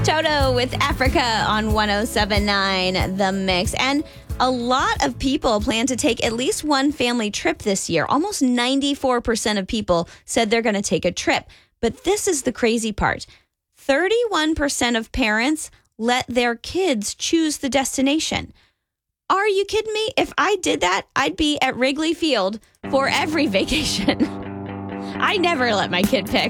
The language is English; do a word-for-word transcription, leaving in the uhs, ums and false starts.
Toto with Africa on one oh seven point nine The Mix. And a lot of people plan to take at least one family trip this year. Almost ninety-four percent of people said they're going to take a trip. But this is the crazy part. thirty-one percent of parents let their kids choose the destination. Are you kidding me? If I did that, I'd be at Wrigley Field for every vacation. I never let my kid pick.